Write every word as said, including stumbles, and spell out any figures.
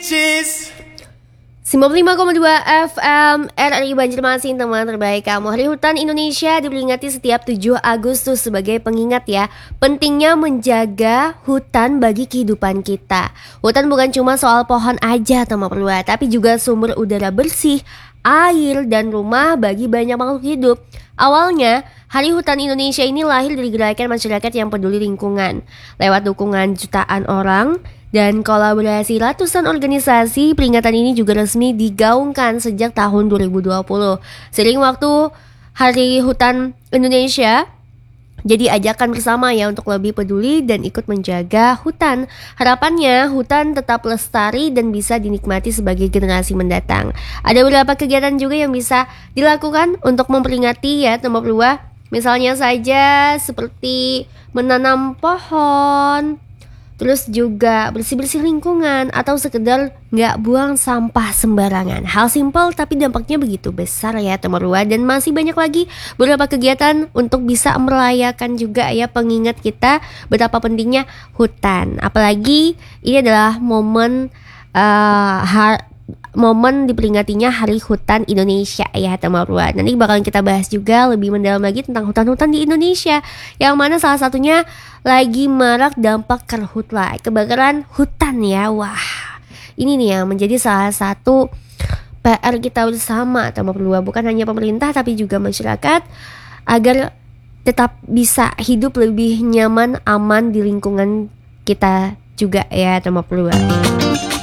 Cheese. sembilan puluh lima koma dua F M R R I Banjarmasin, teman terbaik kamu. Hari Hutan Indonesia diperingati setiap tujuh Agustus sebagai pengingat ya pentingnya menjaga hutan bagi kehidupan kita. Hutan bukan cuma soal pohon aja teman perlu, tapi juga sumber udara bersih, air, dan rumah bagi banyak makhluk hidup. Awalnya, Hari Hutan Indonesia ini lahir dari gerakan masyarakat yang peduli lingkungan. Lewat dukungan jutaan orang dan kolaborasi ratusan organisasi, peringatan ini juga resmi digaungkan sejak tahun dua ribu dua puluh. Sering waktu Hari Hutan Indonesia jadi ajakan bersama ya untuk lebih peduli dan ikut menjaga hutan. Harapannya hutan tetap lestari dan bisa dinikmati sebagai generasi mendatang. Ada beberapa kegiatan juga yang bisa dilakukan untuk memperingati ya teman berdua. Misalnya saja seperti menanam pohon, terus juga bersih-bersih lingkungan, atau sekedar nggak buang sampah sembarangan. Hal simpel tapi dampaknya begitu besar ya teman berdua. Dan masih banyak lagi beberapa kegiatan untuk bisa merayakan juga ya pengingat kita betapa pentingnya hutan. Apalagi ini adalah momen uh, har- momen diperingatinya Hari Hutan Indonesia ya teman berdua. Nanti bakalan kita bahas juga lebih mendalam lagi tentang hutan-hutan di Indonesia, yang mana salah satunya lagi marak dampak karhutla, kebakaran hutan ya. Wah, ini nih yang menjadi salah satu P R kita bersama teman berdua, bukan hanya pemerintah tapi juga masyarakat, agar tetap bisa hidup lebih nyaman, aman di lingkungan kita juga ya teman berdua.